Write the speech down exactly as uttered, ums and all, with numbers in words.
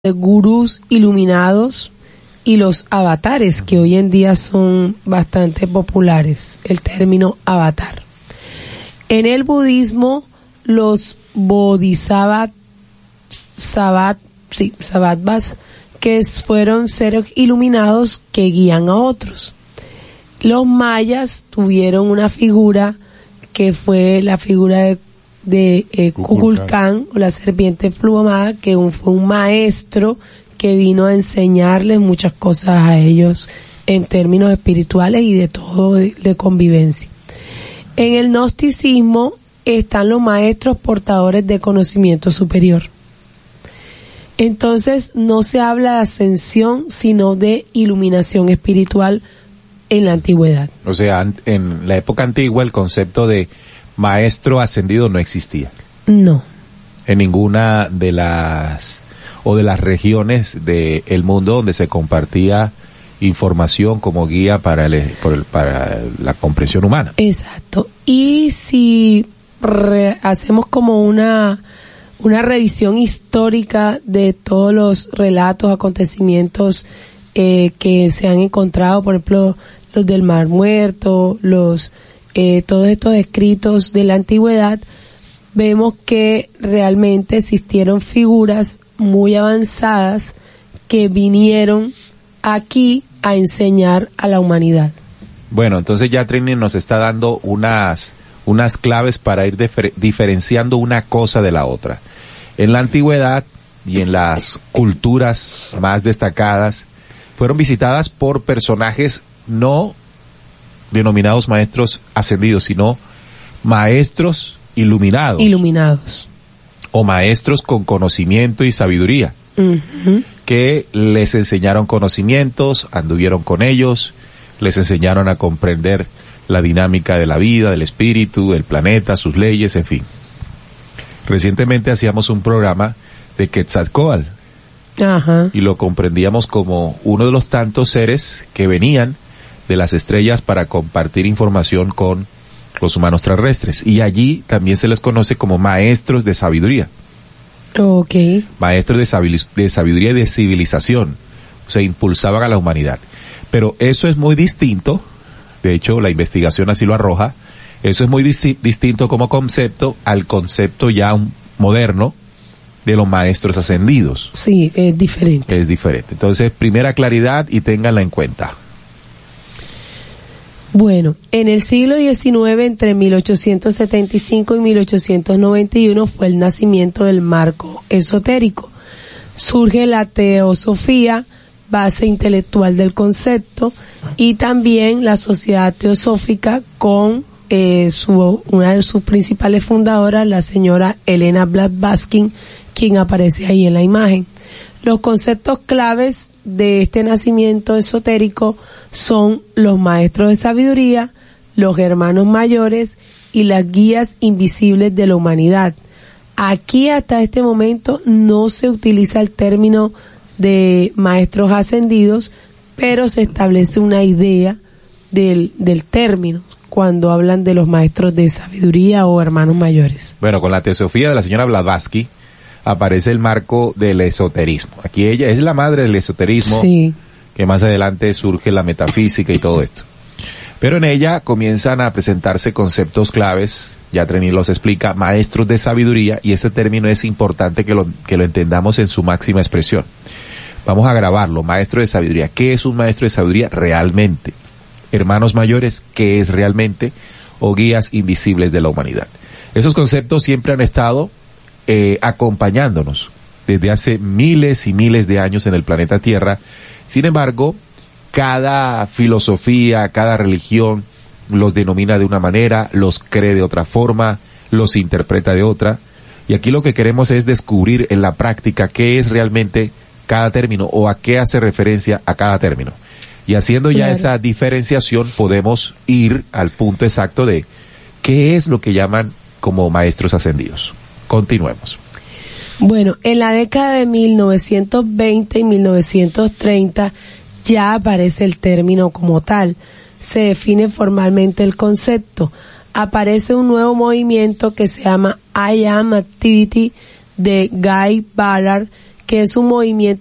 gurús iluminados y los avatares, que hoy en día son bastante populares, el término avatar. En el budismo, los bodhisattvas, sí, savattvas, que fueron seres iluminados que guían a otros. Los mayas tuvieron una figura que fue la figura de, de eh, Kukulcán, o la serpiente plumada, que un, fue un maestro que vino a enseñarles muchas cosas a ellos en términos espirituales y de todo, de, de convivencia. En el gnosticismo están los maestros portadores de conocimiento superior. Entonces no se habla de ascensión, sino de iluminación espiritual en la antigüedad. O sea, en la época antigua el concepto de maestro ascendido no existía. No. En ninguna de las o de las regiones del mundo donde se compartía información como guía para el, por el, para la comprensión humana. Exacto. Y si re, hacemos como una una revisión histórica de todos los relatos, acontecimientos eh, que se han encontrado, por ejemplo, los del Mar Muerto, los eh, todos estos escritos de la antigüedad, vemos que realmente existieron figuras muy avanzadas que vinieron aquí a enseñar a la humanidad. Bueno, entonces ya Trini nos está dando unas unas claves para ir difer- diferenciando una cosa de la otra. En la antigüedad y en las culturas más destacadas fueron visitadas por personajes no denominados maestros ascendidos, sino maestros iluminados. Iluminados. O maestros con conocimiento y sabiduría, uh-huh. que les enseñaron conocimientos, anduvieron con ellos, les enseñaron a comprender la dinámica de la vida, del espíritu, del planeta, sus leyes, en fin. Recientemente hacíamos un programa de Quetzalcóatl, uh-huh. y lo comprendíamos como uno de los tantos seres que venían de las estrellas para compartir información con los humanos terrestres, y allí también se les conoce como maestros de sabiduría. Okay. Maestros de, sabi- de sabiduría y de civilización, o sea, impulsaban a la humanidad. Pero eso es muy distinto, de hecho la investigación así lo arroja, eso es muy dis- distinto como concepto al concepto ya un, moderno de los maestros ascendidos. Sí, es diferente. Es diferente. Entonces, primera claridad y ténganla en cuenta. Bueno, en el siglo diecinueve, entre mil ochocientos setenta y cinco y mil ochocientos noventa y uno, fue el nacimiento del marco esotérico. Surge la teosofía, base intelectual del concepto, y también la Sociedad Teosófica con eh, su, una de sus principales fundadoras, la señora Helena Blavatsky, quien aparece ahí en la imagen. Los conceptos claves de este nacimiento esotérico son los maestros de sabiduría, los hermanos mayores y las guías invisibles de la humanidad. Aquí hasta este momento no se utiliza el término de maestros ascendidos, pero se establece una idea del, del término cuando hablan de los maestros de sabiduría o hermanos mayores. Bueno, con la teosofía de la señora Blavatsky aparece el marco del esoterismo. Aquí ella es la madre del esoterismo, sí. que más adelante surge la metafísica y todo esto. Pero en ella comienzan a presentarse conceptos claves, ya Trini los explica, maestros de sabiduría, y este término es importante que lo, que lo entendamos en su máxima expresión. Vamos a grabarlo, maestro de sabiduría. ¿Qué es un maestro de sabiduría realmente? Hermanos mayores, ¿qué es realmente? O guías invisibles de la humanidad. Esos conceptos siempre han estado Eh, acompañándonos desde hace miles y miles de años en el planeta Tierra. Sin embargo, cada filosofía, cada religión los denomina de una manera, los cree de otra forma, los interpreta de otra. Y aquí lo que queremos es descubrir en la práctica qué es realmente cada término o a qué hace referencia a cada término. Y haciendo ya claro. esa diferenciación podemos ir al punto exacto de qué es lo que llaman como maestros ascendidos. Continuemos. Bueno, en la década de mil novecientos veinte y mil novecientos treinta ya aparece el término como tal. Se define formalmente el concepto. Aparece un nuevo movimiento que se llama I Am Activity de Guy Ballard, que es un movimiento